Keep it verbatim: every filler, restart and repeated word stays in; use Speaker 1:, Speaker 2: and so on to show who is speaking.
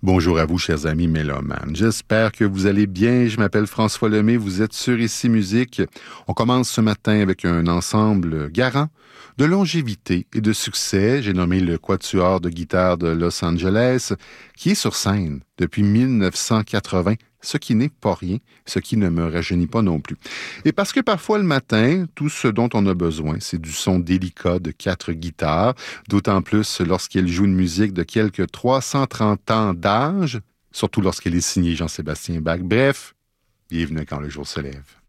Speaker 1: Bonjour à vous, chers amis mélomanes. J'espère que vous allez bien. Je m'appelle François Lemay. Vous êtes sur Ici Musique. On commence ce matin avec un ensemble garant de longévité et de succès. J'ai nommé le Quatuor de guitare de Los Angeles, qui est sur scène depuis mille neuf cent quatre-vingts, ce qui n'est pas rien, ce qui ne me rajeunit pas non plus. Et parce que parfois le matin, tout ce dont on a besoin, c'est du son délicat de quatre guitares, d'autant plus lorsqu'elle joue une musique de quelques trois cent trente ans d'âge, surtout lorsqu'elle est signée Jean-Sébastien Bach. Bref, bienvenue quand le jour se lève.